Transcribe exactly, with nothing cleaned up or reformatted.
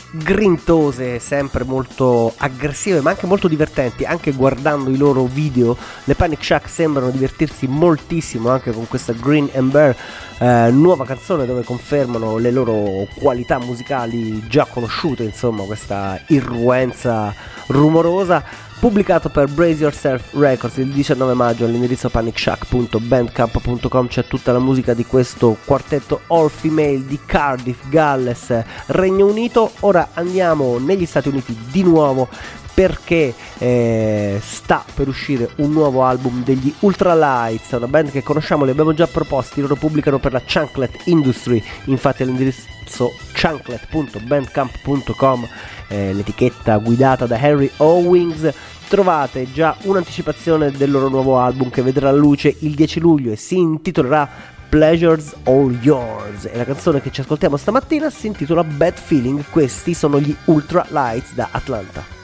grintose, sempre molto aggressive ma anche molto divertenti. Anche guardando i loro video le Panic Shack sembrano divertirsi moltissimo anche con questa Green and Bear, eh, nuova canzone dove confermano le loro qualità musicali già conosciute, insomma questa irruenza rumorosa. Pubblicato per Brace Yourself Records il diciannove maggio all'indirizzo panic shack punto bandcamp punto com. C'è tutta la musica di questo quartetto all female di Cardiff, Galles, Regno Unito. Ora andiamo negli Stati Uniti di nuovo, perché eh, sta per uscire un nuovo album degli Ultralights, una band che conosciamo, li abbiamo già proposti. Loro pubblicano per la Chunklet Industry, infatti all'indirizzo chunklet punto bandcamp punto com, eh, l'etichetta guidata da Harry Owings, trovate già un'anticipazione del loro nuovo album che vedrà la luce il dieci luglio e si intitolerà Pleasures All Yours, e la canzone che ci ascoltiamo stamattina si intitola Bad Feeling. Questi sono gli Ultralights da Atlanta.